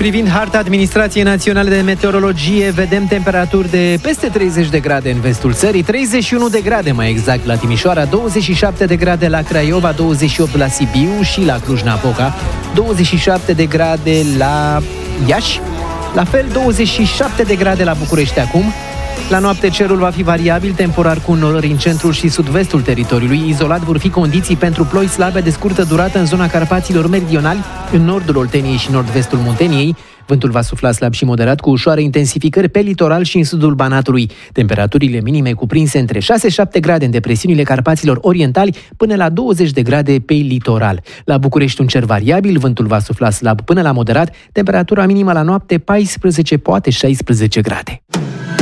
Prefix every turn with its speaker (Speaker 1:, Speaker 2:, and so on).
Speaker 1: Privind harta Administrației Naționale de Meteorologie, vedem temperaturi de peste 30 de grade în vestul țării, 31 de grade mai exact la Timișoara, 27 de grade la Craiova, 28 la Sibiu și la Cluj-Napoca, 27 de grade la Iași, la fel 27 de grade la București acum. La noapte cerul va fi variabil, temporar cu înnorări în centrul și sud-vestul teritoriului. Izolat vor fi condiții pentru ploi slabe de scurtă durată în zona Carpaților meridionali, în nordul Olteniei și nord-vestul Munteniei. Vântul va sufla slab și moderat cu ușoare intensificări pe litoral și în sudul Banatului. Temperaturile minime cuprinse între 6-7 grade în depresiunile Carpaților orientali până la 20 de grade pe litoral. La București un cer variabil, vântul va sufla slab până la moderat, temperatura minimă la noapte 14, poate 16 grade.